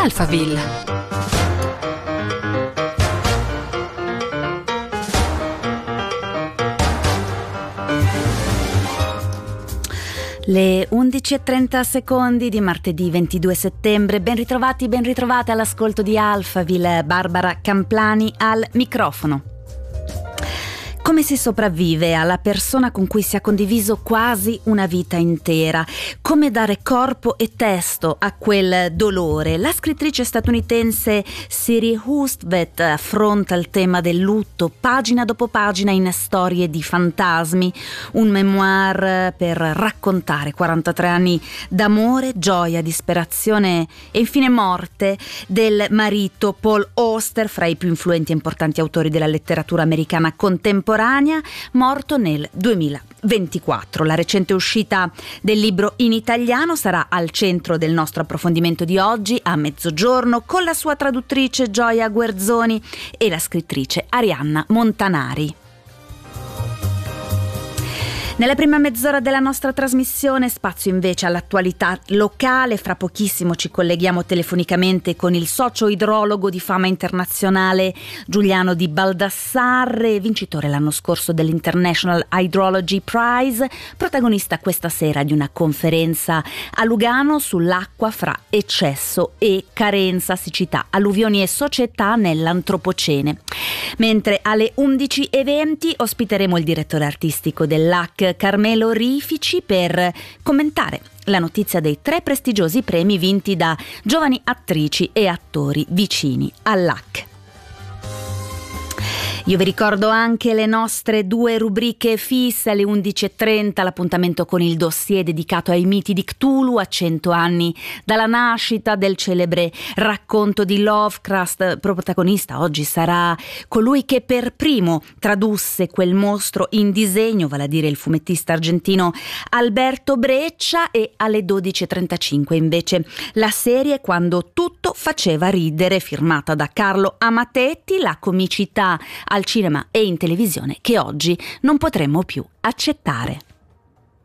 Alphaville. Le 11:30 di martedì 22 settembre, ben ritrovati, ben ritrovate all'ascolto di Alphaville, Barbara Camplani al microfono. Come si sopravvive alla persona con cui si è condiviso quasi una vita intera? Come dare corpo e testo a quel dolore? La scrittrice statunitense Siri Hustvedt affronta il tema del lutto pagina dopo pagina in Storie di fantasmi, un memoir per raccontare 43 anni d'amore, gioia, disperazione e infine morte del marito Paul Auster, fra i più influenti e importanti autori della letteratura americana contemporanea, morto nel 2024. La recente uscita del libro in italiano sarà al centro del nostro approfondimento di oggi a mezzogiorno con la sua traduttrice Gioia Guerzoni e la scrittrice Arianna Montanari. Nella prima mezz'ora della nostra trasmissione spazio invece all'attualità locale. Fra pochissimo ci colleghiamo telefonicamente con il socio idrologo di fama internazionale Giuliano Di Baldassarre, vincitore l'anno scorso dell'International Hydrology Prize, protagonista questa sera di una conferenza a Lugano sull'acqua fra eccesso e carenza, siccità, alluvioni e società nell'antropocene. Mentre alle 11:20 ospiteremo il direttore artistico dell'AC Carmelo Rifici per commentare la notizia dei 3 prestigiosi premi vinti da giovani attrici e attori vicini all'AC. Io vi ricordo anche le nostre 2 rubriche fisse alle 11:30, l'appuntamento con il dossier dedicato ai miti di Cthulhu a 100 anni dalla nascita del celebre racconto di Lovecraft. Protagonista oggi sarà colui che per primo tradusse quel mostro in disegno, vale a dire il fumettista argentino Alberto Breccia, e alle 12:35 invece la serie Quando tutto faceva ridere, firmata da Carlo Amatetti, la comicità al cinema e in televisione che oggi non potremmo più accettare.